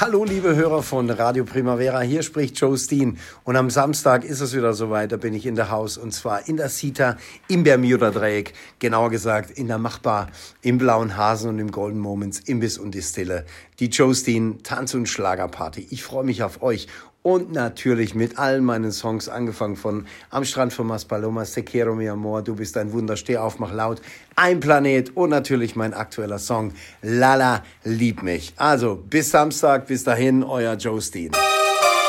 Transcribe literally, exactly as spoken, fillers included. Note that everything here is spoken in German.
Hallo liebe Hörer von Radio Primavera, hier spricht Joe Steen und am Samstag ist es wieder soweit, da bin ich in der Haus und zwar in der Sita im Bermuda-Dreieck, genauer gesagt in der Machbar, im Blauen Hasen und im Golden Moments, Imbiss und Distille, die Joe Steen Tanz- und Schlagerparty. Ich freue mich auf euch. Und natürlich mit allen meinen Songs, angefangen von Am Strand von Maspalomas, Te quiero mi amor, Du bist ein Wunder, Steh auf, mach laut, Ein Planet und natürlich mein aktueller Song, Lala, lieb mich. Also bis Samstag, bis dahin, euer Joe Steen.